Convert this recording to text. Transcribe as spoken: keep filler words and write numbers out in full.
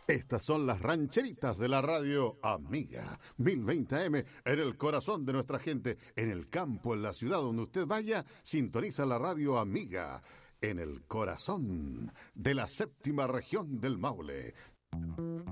Estas son las rancheritas de la radio Amiga. mil veinte A M en el corazón de nuestra gente. En el campo, en la ciudad, donde usted vaya, sintoniza la radio Amiga. En el corazón de la séptima región del Maule.